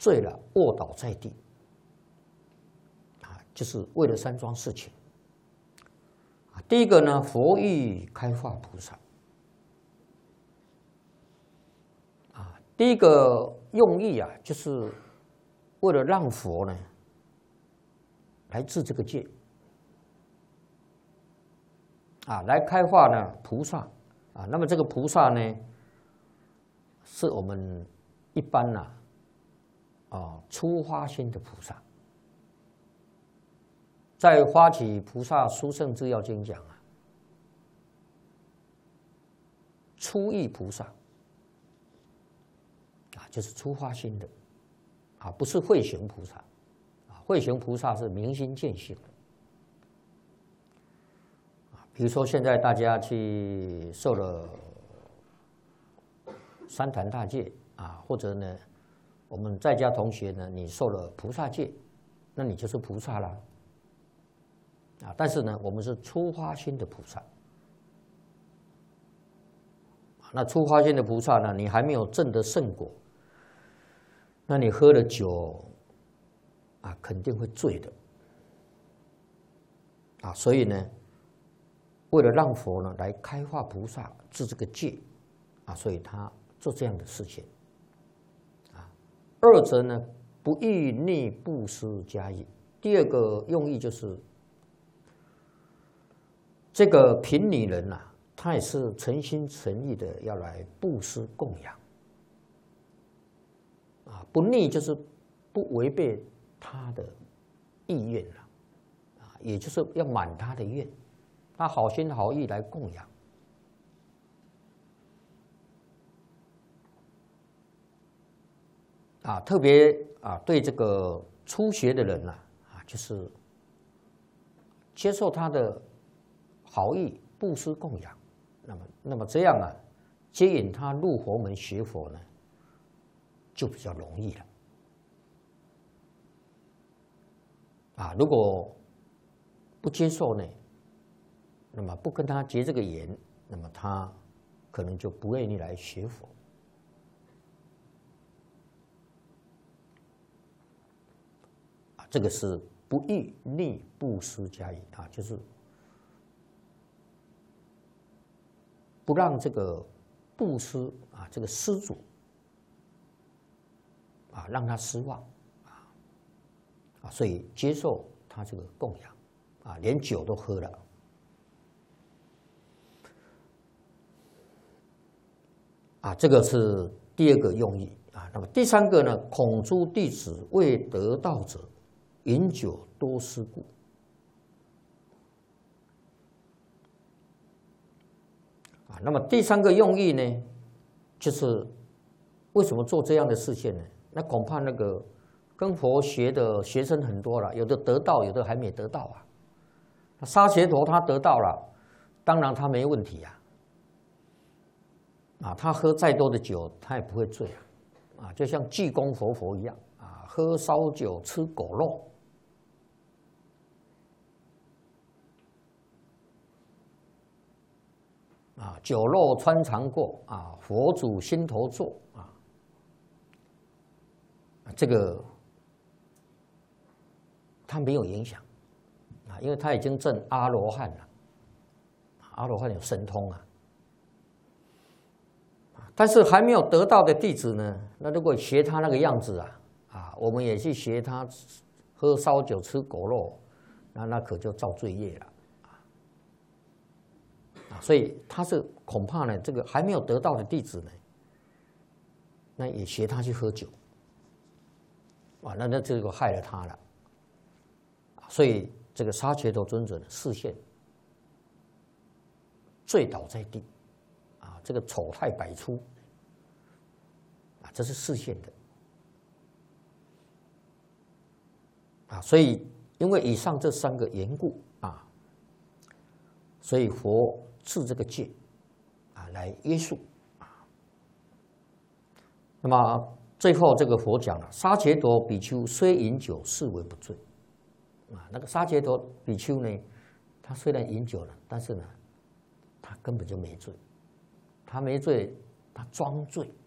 醉了卧倒在地，就是为了3桩事情。第一个呢，佛欲开化菩萨，第一个用意就是为了让佛呢来治这个戒，来开化呢菩萨，那么这个菩萨呢，是我们一般初发心的菩萨。在《发起菩萨殊胜智要经》讲初意菩萨就是初发心的不是慧行菩萨，慧行菩萨是明心见性的。比如说现在大家去受了三坛大戒或者呢，我们在家同学呢，你受了菩萨戒，那你就是菩萨啦。但是呢，我们是初发心的菩萨。那初发心的菩萨呢，你还没有证得圣果，那你喝了酒肯定会醉的所以呢，为了让佛呢来开化菩萨治这个戒所以他做这样的事情二则呢，不欲逆布施加益。第二个用意就是这个贫女人她也是诚心诚意的要来布施供养不逆就是不违背她的意愿也就是要满她的愿，她好心好意来供养特别对这个初学的人就是接受他的好意布施供养，那么这样接引他入佛门学佛呢，就比较容易了如果不接受呢，那么不跟他结这个缘，那么他可能就不愿意来学佛这个是不欲逆布施加益就是不让这个布施这个施主让他失望所以接受他这个供养连酒都喝了这个是第二个用意那么第三个呢，恐诸弟子未得道者饮酒多思故那么第三个用意呢，就是为什么做这样的事情呢？那恐怕那个跟佛学的学生很多了，有的得道，有的还没得到那沙伽陀他得到了，当然他没问题他喝再多的酒，他也不会醉就像济公活佛一样喝烧酒吃狗肉酒肉穿肠过佛祖心头坐这个他没有影响因为他已经证阿罗汉了，阿罗汉有神通但是还没有得到的弟子呢，那如果学他那个样子我们也去学他喝烧酒吃狗肉，那可就造罪业了所以他是恐怕呢，这个还没有得到的弟子呢，那也学他去喝酒那这个害了他了所以这个沙伽多尊者的示现醉倒在地这个丑态百出这是示现的所以因为以上这三个缘故所以佛治这个戒来约束那么最后这个佛讲了，沙伽多比丘虽饮酒，是为不醉那个沙伽多比丘呢，他虽然饮酒了，但是呢，他根本就没醉，他没醉，他装醉